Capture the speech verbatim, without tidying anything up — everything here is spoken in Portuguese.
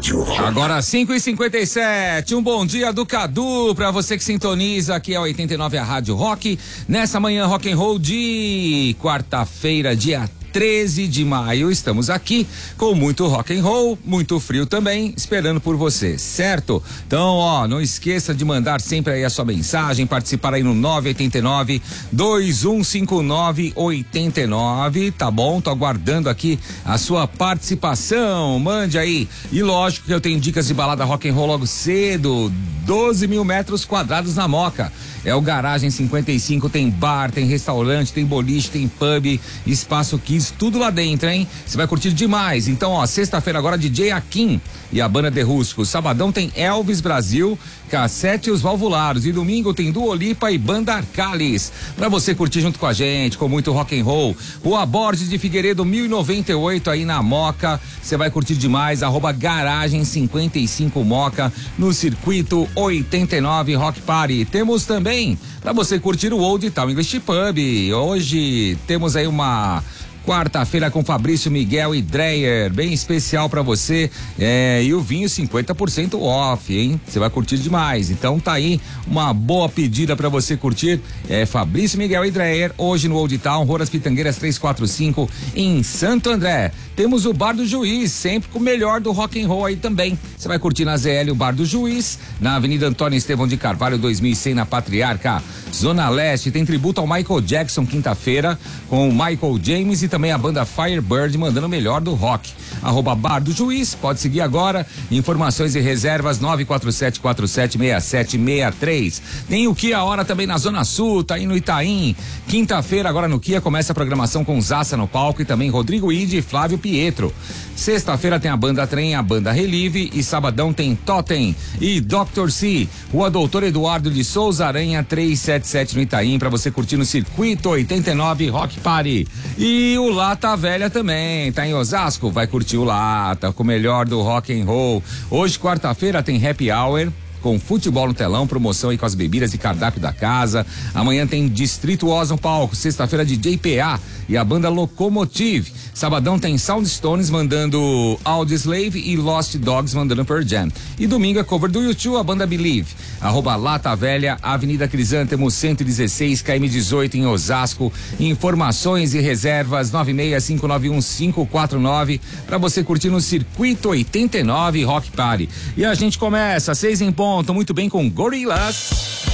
Rádio Rock. Agora cinco e cinquenta e sete, um bom dia do Cadu pra você que sintoniza aqui é oitenta e nove a Rádio Rock. Nessa manhã rock and roll de quarta-feira, dia treze de maio, estamos aqui com muito rock and roll, muito frio também, esperando por você, certo? Então, ó, não esqueça de mandar sempre aí a sua mensagem, participar aí no nove oito nove, dois um cinco nove, oito nove, tá bom? Tô aguardando aqui a sua participação, mande aí. E lógico que eu tenho dicas de balada rock and roll logo cedo, doze mil metros quadrados na Moca. É o Garagem cinquenta e cinco, tem bar, tem restaurante, tem boliche, tem pub, espaço kids, tudo lá dentro, hein? Você vai curtir demais. Então, ó, sexta-feira agora D J Akin e a banda The Rústico. Sabadão tem Elvis Brasil, Cassete e os Valvulados. E domingo tem Dua Lipa e Banda Arcalis. Pra você curtir junto com a gente, com muito rock and roll. Rua Borges de Figueiredo, mil e noventa e oito aí na Moca. Você vai curtir demais. Arroba Garagem cinquenta e cinco Moca no circuito oitenta e nove Rock Party. Temos também para você curtir o Old Town English Pub. Hoje temos aí uma quarta-feira com Fabrício, Miguel e Dreyer, bem especial pra você, é, e o vinho cinquenta por cento off, hein? Você vai curtir demais, então tá aí uma boa pedida pra você curtir, é Fabrício, Miguel e Dreyer, hoje no Old Town, Rua das Pitangueiras trezentos e quarenta e cinco, em Santo André. Temos o Bar do Juiz, sempre com o melhor do rock and roll aí também. Você vai curtir na Z L o Bar do Juiz, na Avenida Antônio Estevão de Carvalho, dois mil e cem, na Patriarca, Zona Leste. Tem tributo ao Michael Jackson, quinta-feira, com o Michael James e também a banda Firebird mandando o melhor do rock. Arroba Bar do Juiz, pode seguir agora. Informações e reservas nove quatro sete quatro sete seis sete seis três. Tem o Kia Hora também na Zona Sul, tá aí no Itaim. Quinta-feira agora no Kia começa a programação com Zaça no palco e também Rodrigo Ide e Flávio Pietro. Sexta-feira tem a banda Trem, a banda Relive e sabadão tem Totem e doutor C. Rua Doutor Eduardo de Souza Aranha trezentos e setenta e sete no Itaim pra você curtir no circuito oitenta e nove Rock Party. E o Lata Velha também, tá em Osasco, vai curtir o Lata, com o melhor do rock and roll. Hoje, quarta-feira, tem Happy Hour, com futebol no telão, promoção aí com as bebidas e cardápio da casa. Amanhã tem Distrito Oz no palco, sexta-feira de J P A e a banda Locomotive. Sabadão tem Soundstones mandando Audioslave e Lost Dogs mandando Pearl Jam. E domingo é cover do YouTube, a banda Believe. Arroba Lata Velha, Avenida Crisântemo cento e dezesseis, K M dezoito em Osasco. Informações e reservas nove seis cinco nove um cinco quatro nove para você curtir no circuito oitenta e nove Rock Party. E a gente começa seis em ponto, muito bem com Gorillaz.